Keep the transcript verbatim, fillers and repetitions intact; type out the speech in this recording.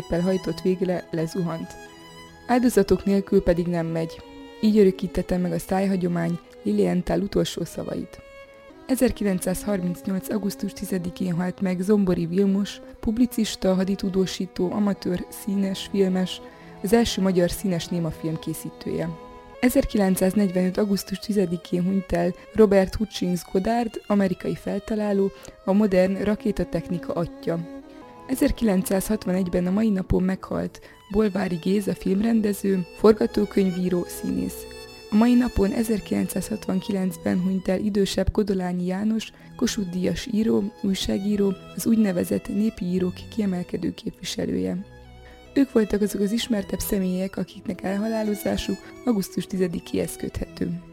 géppel hajtott végre lezuhant. Áldozatok nélkül pedig nem megy. Így örökítette meg a szájhagyomány Lilienthal utolsó szavait. ezerkilencszázharmincnyolc. augusztus tizedikén halt meg Zombori Vilmos, publicista, haditudósító, amatőr, színes, filmes, az első magyar színes némafilm készítője. ezerkilencszáznegyvenöt. augusztus tizedikén hunyt el Robert Hutchins Goddard, amerikai feltaláló, a modern rakétatechnika atya. ezerkilencszázhatvanegyben a mai napon meghalt Bolvári Géza filmrendező, forgatókönyvíró, színész. A mai napon ezerkilencszázhatvankilencben hunyt el idősebb Kodolányi János, Kossuth-díjas író, újságíró, az úgynevezett népi írók kiemelkedő képviselője. Ők voltak azok az ismertebb személyek, akiknek elhalálozásuk augusztus tizedikéhez köthető.